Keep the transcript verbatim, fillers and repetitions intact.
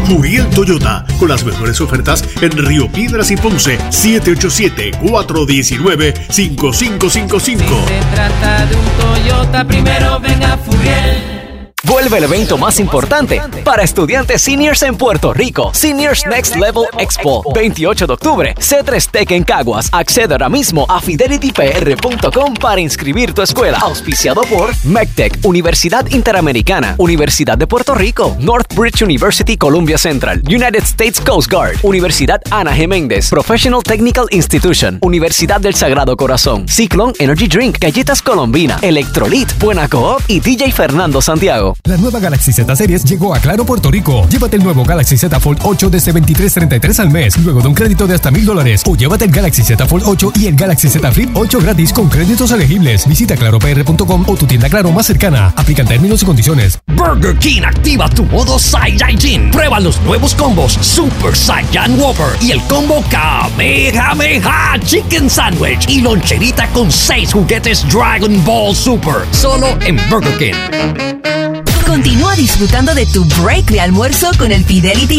Muriel Toyota, con las mejores ofertas en Río Piedras y Ponce. Siete ocho siete, cuatro uno nueve, cinco cinco cinco cinco. Si se trata de un Toyota, primero ven a Furiel. Vuelve el evento más importante para estudiantes seniors en Puerto Rico. Seniors Next Level Expo, veintiocho de octubre. C tres Tech en Caguas. Accede ahora mismo a fidelity p r punto com para inscribir tu escuela. Auspiciado por MECTEC, Universidad Interamericana, Universidad de Puerto Rico, Northbridge University Columbia Central, United States Coast Guard, Universidad Ana G. Méndez, Professional Technical Institution, Universidad del Sagrado Corazón, Cyclone Energy Drink, Galletas Colombina, Electrolit, Buena Coop y D J Fernando Santiago. La nueva Galaxy Z Series llegó a Claro Puerto Rico. Llévate el nuevo Galaxy Z Fold ocho desde veintitrés treinta y tres al mes, luego de un crédito de hasta mil dólares. O llévate el Galaxy Z Fold ocho y el Galaxy Z Flip ocho gratis con créditos elegibles. Visita claro p r punto com o tu tienda Claro más cercana. Aplican términos y condiciones. Burger King activa tu modo Saiyajin. Prueba los nuevos combos Super Saiyan Whopper y el combo Kamehameha Chicken Sandwich y loncherita con seis juguetes Dragon Ball Super. Solo en Burger King. Continúa disfrutando de tu break de almuerzo con el Fidelity